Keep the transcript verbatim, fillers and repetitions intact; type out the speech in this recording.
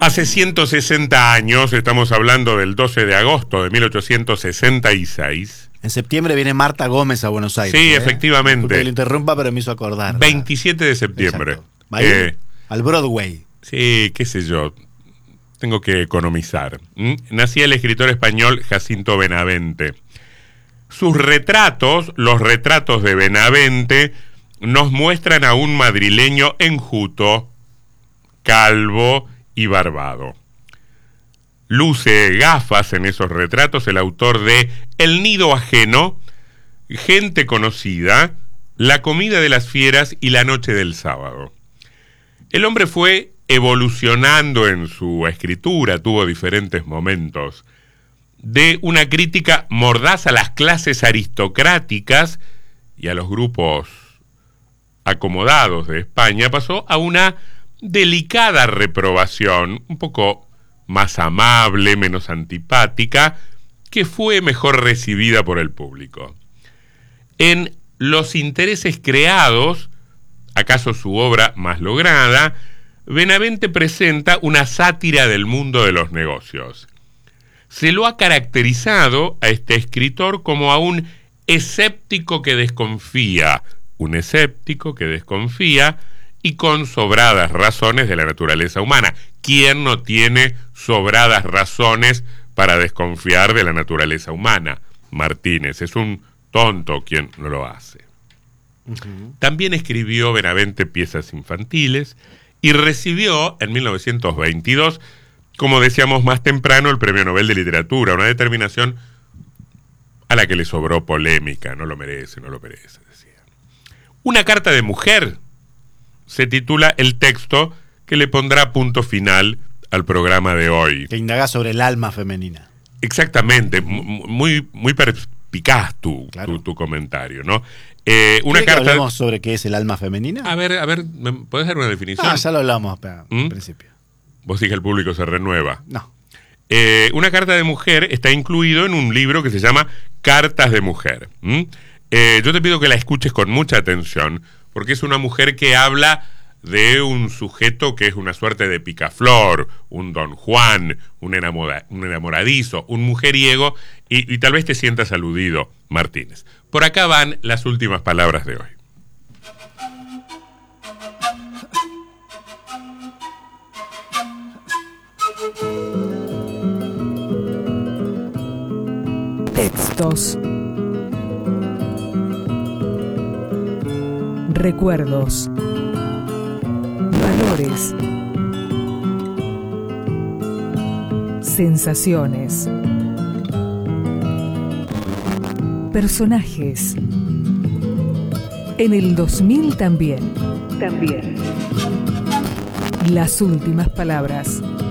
Hace ciento sesenta años, estamos hablando del doce de agosto de mil ochocientos sesenta y seis. En septiembre viene Marta Gómez a Buenos Aires. Sí, ¿eh? efectivamente. Disculpe que lo interrumpa, pero me hizo acordar. veintisiete de septiembre. ¿Va a ir? Eh, Al Broadway. sí, qué sé yo. Tengo que economizar. ¿Mm? Nacía el escritor español Jacinto Benavente. Sus retratos, los retratos de Benavente, nos muestran a un madrileño enjuto, calvo y barbado. Luce gafas en esos retratos el autor de El nido ajeno, Gente conocida, La comida de las fieras y La noche del sábado. El hombre fue evolucionando en su escritura, tuvo diferentes momentos. De una crítica mordaz a las clases aristocráticas y a los grupos acomodados de España, pasó a una delicada reprobación, un poco más amable, menos antipática, que fue mejor recibida por el público. En Los intereses creados, acaso su obra más lograda, Benavente presenta una sátira del mundo de los negocios. Se lo ha caracterizado a este escritor como a un escéptico que desconfía, un escéptico que desconfía y con sobradas razones de la naturaleza humana. ¿Quién no tiene sobradas razones para desconfiar de la naturaleza humana? Martínez, es un tonto quien no lo hace. Uh-huh. También escribió Benavente piezas infantiles y recibió en mil novecientos veintidós, como decíamos más temprano, el Premio Nobel de Literatura, una determinación a la que le sobró polémica. No lo merece, no lo merece, decía. Una carta de mujer se titula el texto que le pondrá punto final al programa de hoy. Que indaga sobre el alma femenina. Exactamente, muy, muy perspicaz tu, claro. tu, tu comentario, ¿no? Eh, una ¿Quiere carta. que hablemos sobre qué es el alma femenina? A ver, a ver, ¿podés dar una definición? Ah, ya lo hablamos al ¿Mm? principio. Vos dije el público se renueva. No. Eh, una carta de mujer está incluido en un libro que se llama Cartas de Mujer. ¿Mm? Eh, yo te pido que la escuches con mucha atención, porque es una mujer que habla de un sujeto que es una suerte de picaflor, un don Juan, un, enamora, un enamoradizo, un mujeriego, y, y tal vez te sientas aludido, Martínez. Por acá van las últimas palabras de hoy. Textos. Recuerdos. Valores. Sensaciones. Personajes. En el dos mil también. También. Las últimas palabras.